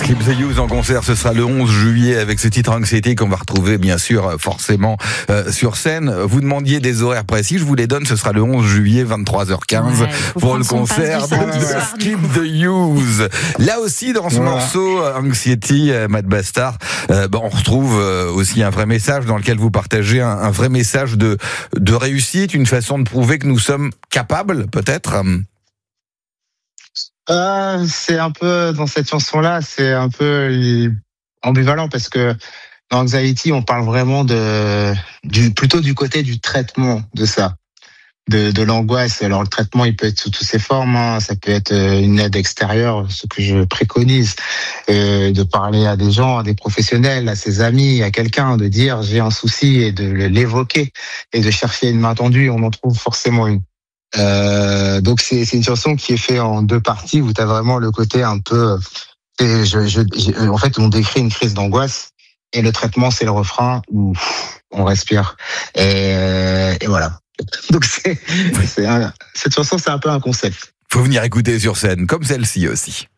Skip the Use en concert, ce sera le 11 juillet avec ce titre Anxiety qu'on va retrouver bien sûr forcément sur scène. Vous demandiez des horaires précis, je vous les donne, ce sera le 11 juillet 23h15 pour le concert de Skip the Use. Là aussi dans ce morceau Anxiety, Matt Bastard, on retrouve aussi un vrai message dans lequel vous partagez un vrai message de réussite, une façon de prouver que nous sommes capables peut-être. C'est un peu, dans cette chanson-là, c'est un peu ambivalent parce que dans Anxiety, on parle vraiment plutôt du côté du traitement de ça, de l'angoisse. Alors, le traitement, il peut être sous toutes ses formes, hein. Ça peut être une aide extérieure, ce que je préconise, de parler à des gens, à des professionnels, à ses amis, à quelqu'un, de dire j'ai un souci et de l'évoquer et de chercher une main tendue. On en trouve forcément une. Donc c'est une chanson qui est faite en deux parties où tu as vraiment le côté un peu en fait on décrit une crise d'angoisse et le traitement c'est le refrain où on respire et voilà. Donc cette chanson c'est un peu un concept. Faut venir écouter sur scène comme celle-ci aussi.